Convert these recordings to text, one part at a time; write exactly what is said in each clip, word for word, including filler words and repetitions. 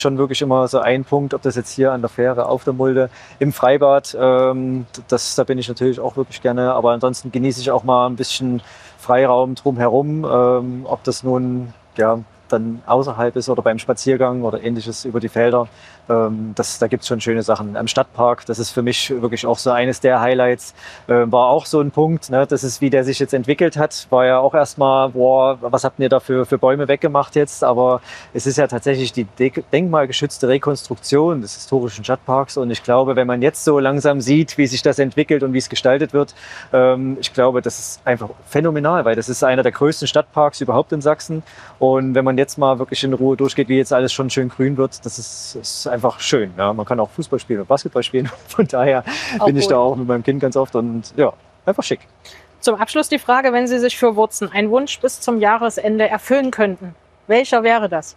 schon wirklich immer so ein Punkt, ob das jetzt hier an der Fähre, auf der Mulde, im Freibad, ähm, das, da bin ich natürlich auch wirklich gerne, aber ansonsten genieße ich auch mal ein bisschen Freiraum drumherum, ähm, ob das nun ja, dann außerhalb ist oder beim Spaziergang oder ähnliches über die Felder. Ähm, das, da gibt es schon schöne Sachen. Am Stadtpark, das ist für mich wirklich auch so eines der Highlights, äh, war auch so ein Punkt, ne, das ist, wie der sich jetzt entwickelt hat, war ja auch erstmal, boah, was habt ihr da für, für Bäume weggemacht jetzt, aber es ist ja tatsächlich die de denkmalgeschützte Rekonstruktion des historischen Stadtparks und ich glaube, wenn man jetzt so langsam sieht, wie sich das entwickelt und wie es gestaltet wird, ähm, ich glaube, das ist einfach phänomenal, weil das ist einer der größten Stadtparks überhaupt in Sachsen und wenn man jetzt mal wirklich in Ruhe durchgeht, wie jetzt alles schon schön grün wird, das ist, ist einfach schön. Ja. Man kann auch Fußball spielen und Basketball spielen. Von daher auch bin ich cool. Da auch mit meinem Kind ganz oft und ja, einfach schick. Zum Abschluss die Frage, wenn Sie sich für Wurzen einen Wunsch bis zum Jahresende erfüllen könnten, welcher wäre das?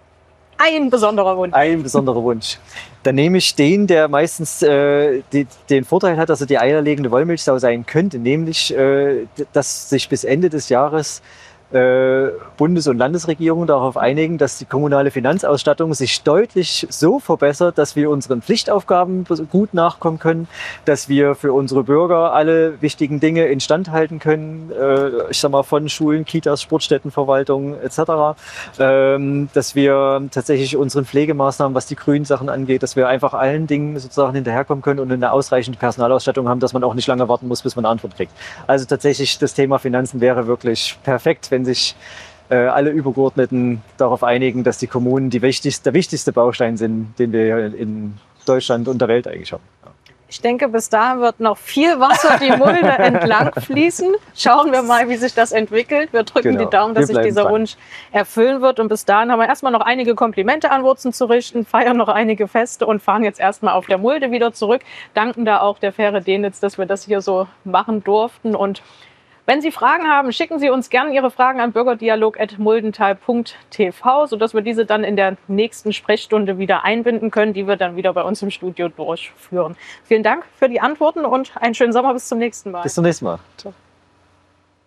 Ein besonderer Wunsch. Ein besonderer Wunsch. Dann nehme ich den, der meistens äh, die, den Vorteil hat, dass er die eierlegende Wollmilchsau sein könnte, nämlich, äh, dass sich bis Ende des Jahres Äh, Bundes- und Landesregierungen darauf einigen, dass die kommunale Finanzausstattung sich deutlich so verbessert, dass wir unseren Pflichtaufgaben gut nachkommen können, dass wir für unsere Bürger alle wichtigen Dinge instand halten können, äh, ich sag mal von Schulen, Kitas, Sportstättenverwaltung et cetera, ähm, dass wir tatsächlich unseren Pflegemaßnahmen, was die grünen Sachen angeht, dass wir einfach allen Dingen sozusagen hinterherkommen können und eine ausreichende Personalausstattung haben, dass man auch nicht lange warten muss, bis man eine Antwort kriegt. Also tatsächlich das Thema Finanzen wäre wirklich perfekt, wenn wenn sich äh, alle Übergeordneten darauf einigen, dass die Kommunen die wichtigste, der wichtigste Baustein sind, den wir in Deutschland und der Welt eigentlich haben. Ja. Ich denke, bis dahin wird noch viel Wasser die Mulde entlang fließen. Schauen wir mal, wie sich das entwickelt. Wir drücken genau. die Daumen, dass sich dieser dran. Wunsch erfüllen wird. Und bis dahin haben wir erstmal noch einige Komplimente an Wurzen zu richten, feiern noch einige Feste und fahren jetzt erstmal auf der Mulde wieder zurück. Danken da auch der Fähre Dönitz, dass wir das hier so machen durften. Und wenn Sie Fragen haben, schicken Sie uns gerne Ihre Fragen an bürgerdialog at muldental punkt t v, sodass wir diese dann in der nächsten Sprechstunde wieder einbinden können, die wir dann wieder bei uns im Studio durchführen. Vielen Dank für die Antworten und einen schönen Sommer. Bis zum nächsten Mal. Bis zum nächsten Mal. Ciao.